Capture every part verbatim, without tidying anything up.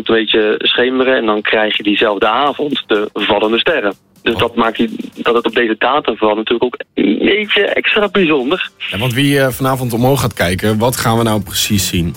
het een beetje schemeren en dan krijg je diezelfde avond de vallende sterren. Dus oh. dat maakt die, dat het op deze datum valt natuurlijk ook een beetje extra bijzonder. Ja, want wie uh, vanavond omhoog gaat kijken, wat gaan we nou precies zien?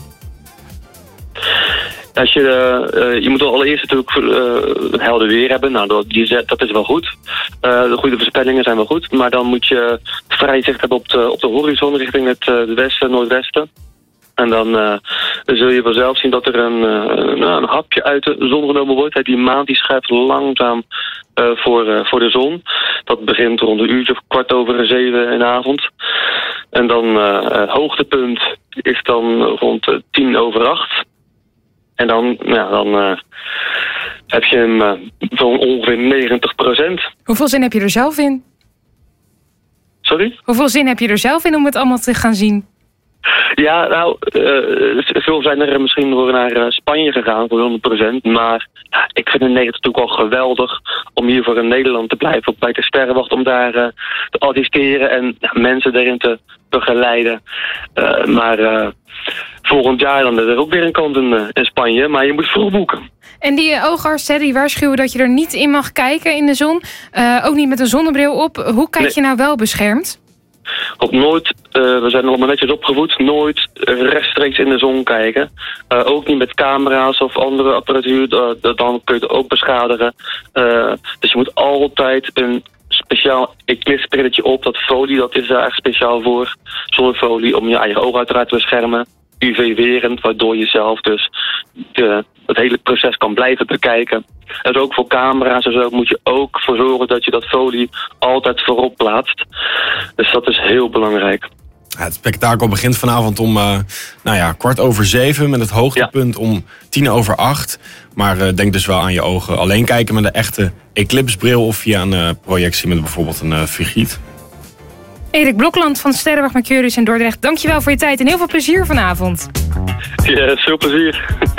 Als je, uh, je moet allereerst natuurlijk uh, helder weer hebben. Nou, dat, die, dat is wel goed. Uh, de goede voorspellingen zijn wel goed. Maar dan moet je vrij zicht hebben op de, op de horizon richting het, uh, het westen, noordwesten. En dan uh, zul je vanzelf zien dat er een, uh, nou, een hapje uit de zon genomen wordt. Die maan die schuift langzaam uh, voor, uh, voor de zon. Dat begint rond een uurtje of kwart over zeven in de avond. En dan uh, het hoogtepunt is dan rond uh, tien over acht. En dan, ja, dan uh, heb je hem uh, zo'n ongeveer negentig procent. Hoeveel zin heb je er zelf in? Sorry? Hoeveel zin heb je er zelf in om het allemaal te gaan zien? Ja, nou, uh, veel zijn er misschien voor naar uh, Spanje gegaan voor honderd procent. Maar ja, ik vind het natuurlijk wel geweldig om hier voor in Nederland te blijven. Ook bij de Sterrenwacht om daar uh, te assisteren en ja, mensen erin te begeleiden. Uh, maar uh, volgend jaar dan is er ook weer een kant in, uh, in Spanje. Maar je moet vroeg boeken. En die uh, oogartsen die waarschuwen dat je er niet in mag kijken in de zon. Uh, ook niet met een zonnebril op. Hoe kijk nee. je nou wel beschermd? Op nooit, uh, we zijn allemaal netjes opgevoed, nooit rechtstreeks in de zon kijken. Uh, ook niet met camera's of andere apparatuur, uh, dan kun je het ook beschadigen. Uh, dus je moet altijd een speciaal eclipsebrilletje op. Dat folie, dat is daar echt speciaal voor. Zonnefolie om je eigen ogen uiteraard te beschermen. U V-werend, waardoor je zelf dus de, het hele proces kan blijven bekijken. En ook voor camera's en zo moet je ook voor zorgen dat je dat folie altijd voorop plaatst. Dus dat is heel belangrijk. Ja, het spektakel begint vanavond om uh, nou ja, kwart over zeven met het hoogtepunt ja. om tien over acht. Maar uh, denk dus wel aan je ogen. Alleen kijken met een echte eclipsebril of via een uh, projectie met bijvoorbeeld een uh, frigiet. Erik Blokland van Sterrenwacht Mercurius in Dordrecht. Dankjewel voor je tijd en heel veel plezier vanavond. Ja, veel plezier.